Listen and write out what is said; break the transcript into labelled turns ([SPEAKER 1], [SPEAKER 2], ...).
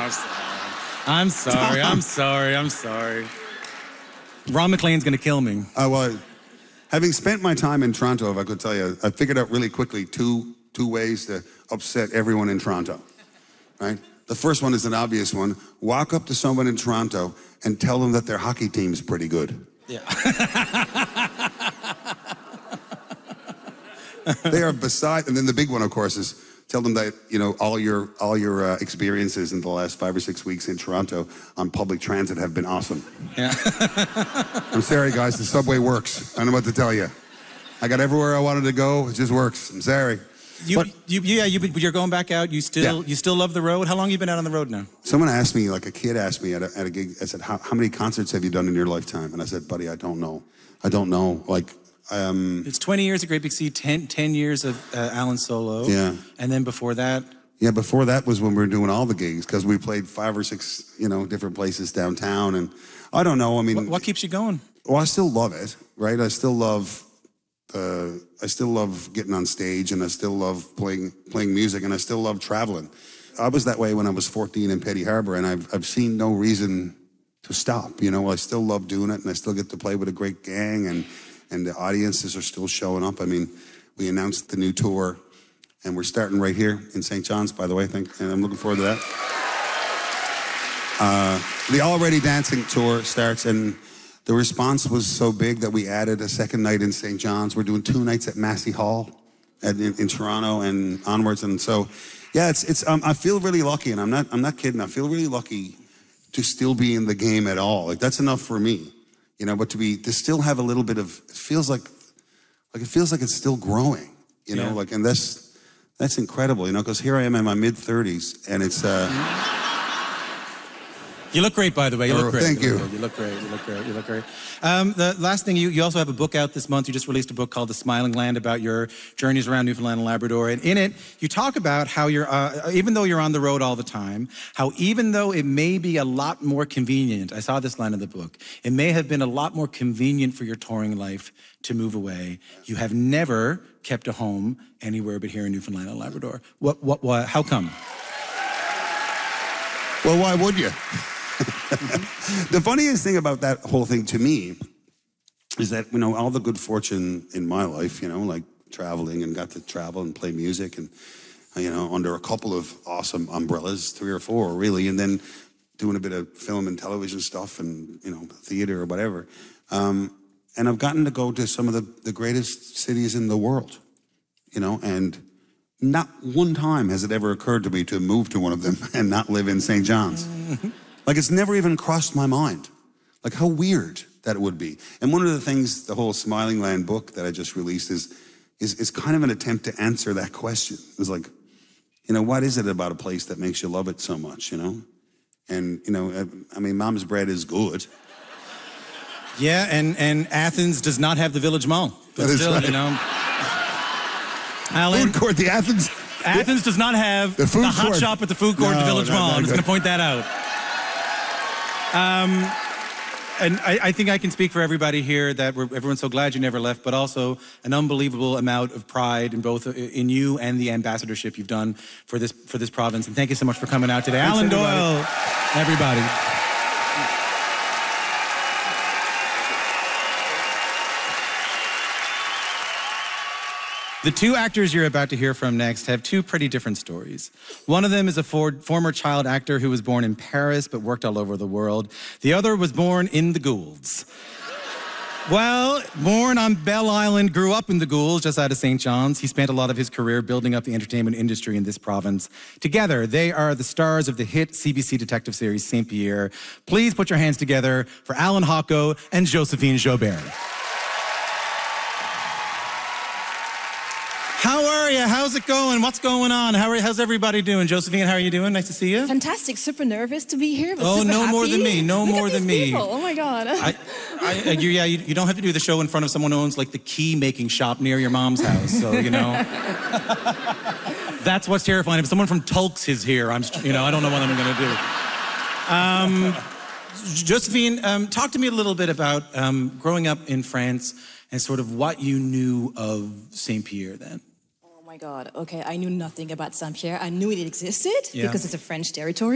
[SPEAKER 1] I'm sorry. Ron McLean's gonna kill me.
[SPEAKER 2] Well, having spent my time in Toronto, if I could tell you, I figured out really quickly two ways to upset everyone in Toronto, right? The first one is an obvious one. Walk up to someone in Toronto and tell them that their hockey team's pretty good.
[SPEAKER 1] Yeah.
[SPEAKER 2] They are beside, and then the big one, of course, is tell them that, you know, all your experiences in the last 5 or 6 weeks in Toronto on public transit have been awesome.
[SPEAKER 1] Yeah.
[SPEAKER 2] I'm sorry, guys, the subway works. I don't know what to tell you. I got everywhere I wanted to go. It just works. I'm sorry.
[SPEAKER 1] You're going back out. You still love the road. How long have you been out on the road now?
[SPEAKER 2] Someone asked me, like a kid asked me at a gig, I said, how many concerts have you done in your lifetime? And I said, buddy, I don't know. Like,
[SPEAKER 1] it's 20 years of Great Big Sea, 10 years of Alan Solo.
[SPEAKER 2] Yeah.
[SPEAKER 1] And then before that?
[SPEAKER 2] Yeah, before that was when we were doing all the gigs, because we played 5 or 6, different places downtown. And I don't know, I mean.
[SPEAKER 1] What keeps you going?
[SPEAKER 2] Well, I still love it, right? I still love getting on stage, and I still love playing music, and I still love traveling. I was that way when I was 14 in Petty Harbor, and I've seen no reason to stop. I still love doing it, and I still get to play with a great gang, and the audiences are still showing up. I mean, we announced the new tour, and we're starting right here in St. John's, by the way, and I'm looking forward to that. The Already Dancing tour starts, and the response was so big that we added a second night in St. John's. We're doing 2 nights at Massey Hall in Toronto and onwards. And so, yeah, it's I feel really lucky, and I'm not kidding. I feel really lucky to still be in the game at all. Like, that's enough for me, but to still have a little bit of, it feels like it's still growing,
[SPEAKER 1] Yeah.
[SPEAKER 2] and that's incredible, because here I am in my mid-30s, and it's
[SPEAKER 1] You look great, by the way. You look great.
[SPEAKER 2] Thank you.
[SPEAKER 1] You look great. The last thing, you also have a book out this month. You just released a book called The Smiling Land about your journeys around Newfoundland and Labrador. And in it, you talk about how you're, even though you're on the road all the time, how even though it may be a lot more convenient, I saw this line in the book, it may have been a lot more convenient for your touring life to move away. You have never kept a home anywhere but here in Newfoundland and Labrador. How come?
[SPEAKER 2] Well, why would you? The funniest thing about that whole thing to me is that, all the good fortune in my life, like traveling, and got to travel and play music, and, under a couple of awesome umbrellas, 3 or 4 really, and then doing a bit of film and television stuff and, theater or whatever. And I've gotten to go to some of the greatest cities in the world, and not one time has it ever occurred to me to move to one of them and not live in St. John's. Like, it's never even crossed my mind. Like, how weird that it would be. And one of the things, the whole Smiling Land book that I just released is kind of an attempt to answer that question. It's like, what is it about a place that makes you love it so much, And, I mean, Mom's bread is good.
[SPEAKER 1] Yeah, and Athens does not have the Village Mall. But
[SPEAKER 2] that
[SPEAKER 1] still,
[SPEAKER 2] is right.
[SPEAKER 1] Alan,
[SPEAKER 2] Food court, the Athens
[SPEAKER 1] does not have the hot
[SPEAKER 2] court.
[SPEAKER 1] shop at the food court at the Village Mall. I'm just going to point that out. And I think I can speak for everybody here that everyone's so glad you never left, but also an unbelievable amount of pride in both in you and the ambassadorship you've done for this province. And thank you so much for coming out today.
[SPEAKER 2] Thanks,
[SPEAKER 1] Alan Doyle, everybody. The 2 actors you're about to hear from next have 2 pretty different stories. One of them is a former child actor who was born in Paris but worked all over the world. The other was born in the Goulds. Well, born on Belle Island, grew up in the Goulds, just out of St. John's. He spent a lot of his career building up the entertainment industry in this province. Together, they are the stars of the hit CBC detective series Saint Pierre. Please put your hands together for Alan Hocko and Josephine Joubert. How are you? How's it going? What's going on? How's everybody doing? Josephine, how are you doing? Nice to see you.
[SPEAKER 3] Fantastic. Super nervous to be here. But
[SPEAKER 1] oh,
[SPEAKER 3] super
[SPEAKER 1] no
[SPEAKER 3] happy.
[SPEAKER 1] More than me. No
[SPEAKER 3] Look
[SPEAKER 1] more
[SPEAKER 3] at
[SPEAKER 1] than
[SPEAKER 3] these
[SPEAKER 1] me.
[SPEAKER 3] people. Oh my God.
[SPEAKER 1] You don't have to do the show in front of someone who owns like the key making shop near your mom's house. So, that's what's terrifying. If someone from Tulks is here, I don't know what I'm going to do. Josephine, talk to me a little bit about growing up in France and sort of what you knew of Saint Pierre then.
[SPEAKER 3] Oh my God. Okay, I knew nothing about Saint Pierre. I knew it existed
[SPEAKER 1] Yeah.
[SPEAKER 3] because it's a French territory.